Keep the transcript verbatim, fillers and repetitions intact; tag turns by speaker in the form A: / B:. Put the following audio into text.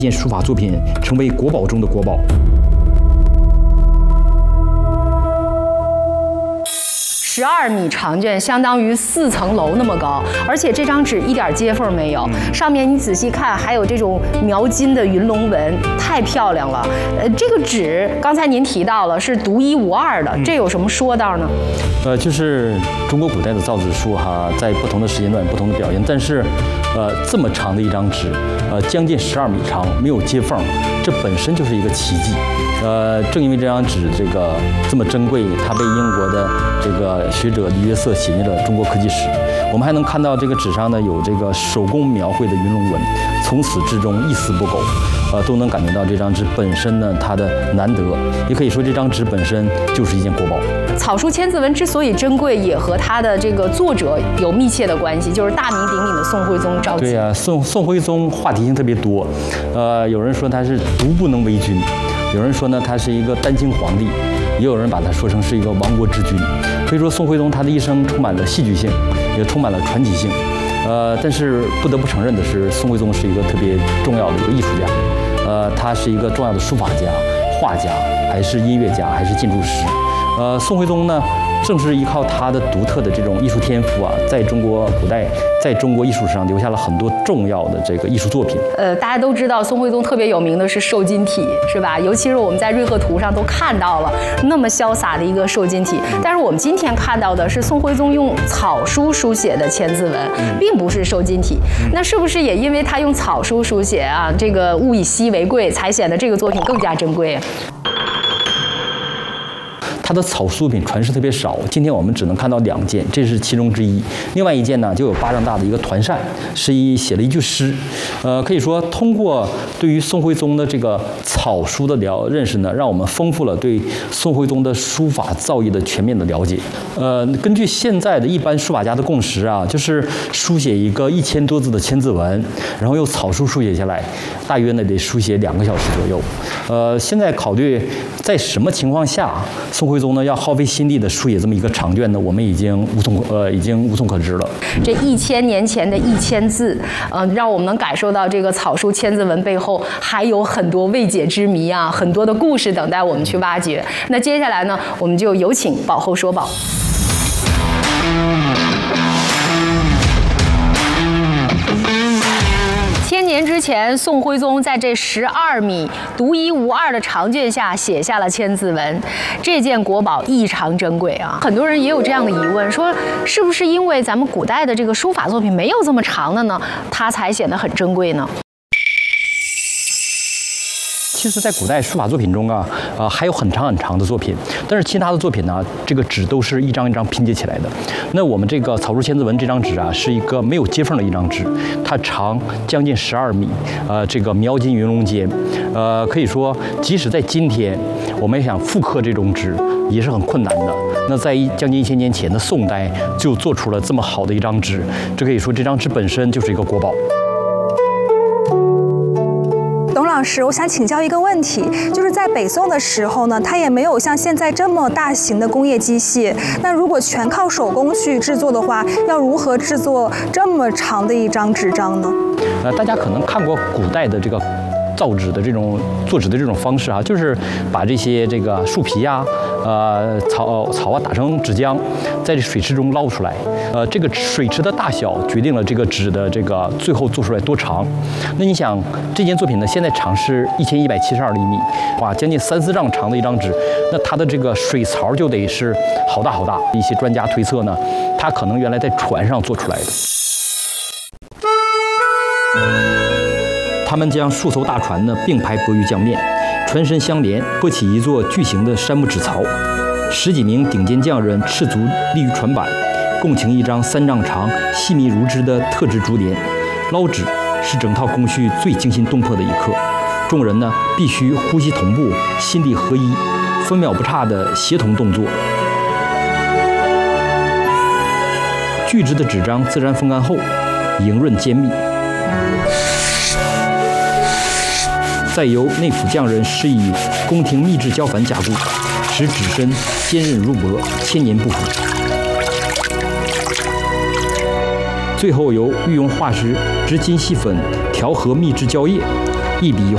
A: 件书法作品成为国宝中的国宝。
B: 十二米长卷，相当于四层楼那么高，而且这张纸一点接缝没有，上面你仔细看还有这种描金的云龙纹，太漂亮了。呃，这个纸刚才您提到了是独一无二的，这有什么说道呢？
A: 呃，就是中国古代的造纸术哈，在不同的时间段不同的表现，但是，呃，这么长的一张纸，呃，将近十二米长，没有接缝，这本身就是一个奇迹。呃，正因为这张纸这个这么珍贵，它被英国的这个学者李约瑟写进了中国科技史。我们还能看到这个纸上呢有这个手工描绘的云龙纹，从始至终一丝不苟，呃，都能感觉到这张纸本身呢它的难得，也可以说这张纸本身就是一件国宝。
B: 草书千字文之所以珍贵，也和它的这个作者有密切的关系，就是大名鼎鼎的宋徽宗赵佶。
A: 对呀、啊，宋宋徽宗话题性特别多，呃，有人说他是独不能为君。有人说呢，他是一个单亲皇帝，也有人把他说成是一个亡国之君。可以说，宋徽宗他的一生充满了戏剧性，也充满了传奇性。呃，但是不得不承认的是，宋徽宗是一个特别重要的一个艺术家。呃，他是一个重要的书法家、画家，还是音乐家，还是建筑师。呃，宋徽宗呢，正是依靠他的独特的这种艺术天赋啊，在中国古代，在中国艺术史上留下了很多重要的这个艺术作品。
B: 呃，大家都知道宋徽宗特别有名的是瘦金体，是吧？尤其是我们在瑞鹤图上都看到了那么潇洒的一个瘦金体。但是我们今天看到的是宋徽宗用草书书写的千字文，并不是瘦金体。那是不是也因为他用草书书写啊，这个物以稀为贵，才显得这个作品更加珍贵啊？
A: 他的草书品传世特别少，今天我们只能看到两件，这是其中之一。另外一件呢，就有巴掌大的一个团扇，是一写了一句诗。呃，可以说通过对于宋徽宗的这个草书的了认识呢，让我们丰富了对宋徽宗的书法造诣的全面的了解。呃，根据现在的一般书法家的共识啊，就是书写一个一千多字的千字文，然后用草书书写下来，大约呢得书写两个小时左右。呃，现在考虑在什么情况下宋徽宗呢要耗费心力的书写这么一个长卷呢，我们已经无从呃已经无从可知了。
B: 这一千年前的一千字，呃，让我们能感受到这个草书千字文背后还有很多未解之谜啊，很多的故事等待我们去挖掘。那接下来呢，我们就有请宝后说宝。千年之前，宋徽宗在这十二米独一无二的长卷下写下了千字文，这件国宝异常珍贵啊！很多人也有这样的疑问，说是不是因为咱们古代的这个书法作品没有这么长的呢，它才显得很珍贵呢？
A: 其实，在古代书法作品中啊，呃，还有很长很长的作品，但是其他的作品呢，这个纸都是一张一张拼接起来的。那我们这个草书千字文这张纸啊，是一个没有接缝的一张纸，它长将近十二米，呃，这个描金云龙间，呃，可以说，即使在今天，我们想复刻这种纸也是很困难的。那在将近一千年前的宋代，就做出了这么好的一张纸，这可以说这张纸本身就是一个国宝。
C: 董老师，我想请教一个问题，就是在北宋的时候呢，它也没有像现在这么大型的工业机械。那如果全靠手工去制作的话，要如何制作这么长的一张纸张呢？
A: 呃，大家可能看过古代的这个造纸的这种做纸的这种方式啊，就是把这些这个树皮呀、啊、呃草草啊打成纸浆，在这水池中捞出来。呃，这个水池的大小决定了这个纸的这个最后做出来多长。那你想，这件作品呢，现在长是一千一百七十二厘米，哇，将近三四丈长的一张纸，那它的这个水槽就得是好大好大。一些专家推测呢，它可能原来在船上做出来的。他们将数艘大船呢并排泊于江面，船身相连，托起一座巨型的杉木纸槽。十几名顶尖匠人赤足立于船板，共擎一张三丈长、细密如织的特制竹帘。捞纸是整套工序最惊心动魄的一刻。众人呢必须呼吸同步，心力合一，分秒不差的协同动作。巨制的纸张自然风干后，莹润坚密。再由内府匠人施以宫廷秘制胶矾加固，使纸身坚韧如帛，千年不腐。最后由御用画师执金细粉调和秘制胶液，一笔